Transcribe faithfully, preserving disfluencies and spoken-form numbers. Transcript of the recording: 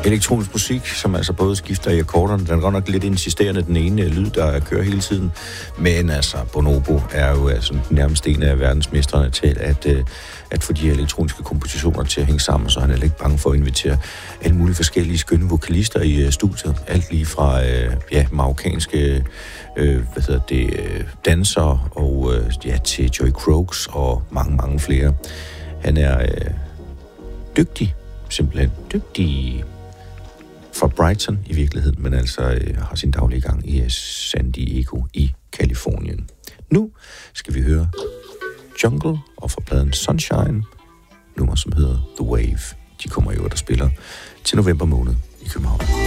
elektronisk musik, som altså både skifter i akkorderne. Den er godt nok lidt insisterende, den ene lyd, der kører hele tiden. Men altså, Bonobo er jo altså nærmest en af verdensmestrene til at, at få de her elektroniske kompositioner til at hænge sammen, så han er ikke bange for at invitere alle mulige forskellige skønne vokalister i studiet. Alt lige fra ja, marokkanske øh, hvad hedder det, dansere og ja, til Joey Croaks og mange, mange flere. Han er øh, dygtig, simpelthen dygtig fra Brighton i virkeligheden, men altså øh, har sin daglige gang i San Diego i Kalifornien. Nu skal vi høre Jungle og fra pladen Sunshine, nummer som hedder The Wave. De kommer jo, der spiller til november måned i København.